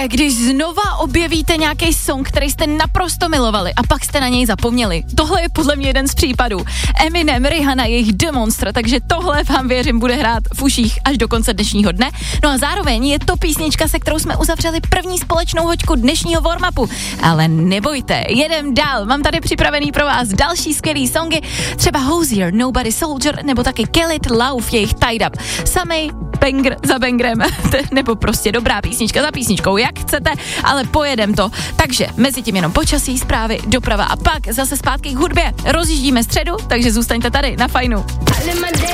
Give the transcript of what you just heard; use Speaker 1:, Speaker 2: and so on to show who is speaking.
Speaker 1: když znova objevíte nějaký song, který jste naprosto milovali a pak jste na něj zapomněli? Tohle je podle mě jeden z případů. Eminem, Rihanna, jejich The Monster, takže tohle vám věřím bude hrát v uších až do konce dnešního dne. No a zároveň je to písnička, se kterou jsme uzavřeli první společnou hoďku dnešního warm-upu. Ale nebojte, jedem dál. Mám tady připravený pro vás další skvělý songy, třeba Hozier, Nobody Soldier, nebo taky Khalid Love, jejich Tied Up. Samej banger za bangerem, nebo prostě dobrá písnička za písničkou, jak chcete, ale pojedem to. Takže mezi tím jenom počasí, zprávy, doprava a pak zase zpátky k hudbě. Rozjíždíme středu, takže zůstaňte tady na Fajnu.